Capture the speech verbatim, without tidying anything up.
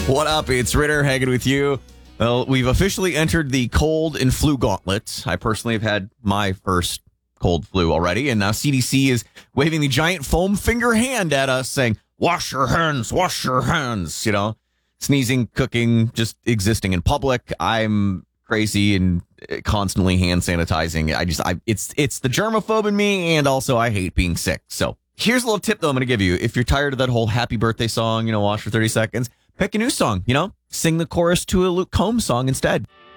What up? It's Ritter hanging with you. Well, we've officially entered the cold and flu gauntlet. I personally have had my first cold flu already, and now C D C is waving the giant foam finger hand at us saying, wash your hands, wash your hands, you know, sneezing, cooking, just existing in public. I'm crazy and constantly hand sanitizing. I just, I, it's, it's the germaphobe in me, and also I hate being sick. So here's a little tip, though, I'm going to give you. If you're tired of that whole happy birthday song, you know, wash for thirty seconds, pick a new song, you know, sing the chorus to a Luke Combs song instead.